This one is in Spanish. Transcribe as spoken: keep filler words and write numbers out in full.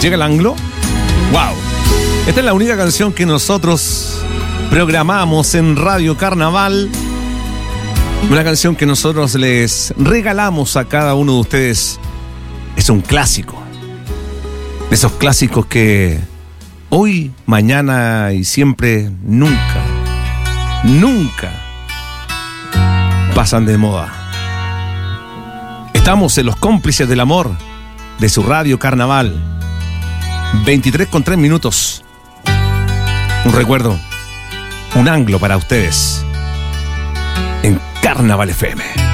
¿Llega el anglo? ¡Wow! Esta es la única canción que nosotros programamos en Radio Carnaval. Una canción que nosotros les regalamos a cada uno de ustedes. Es un clásico. De esos clásicos que hoy, mañana y siempre, nunca, nunca pasan de moda. Estamos en los cómplices del amor de su Radio Carnaval. veintitrés con tres minutos. Un recuerdo, un anglo para ustedes en Carnaval F M.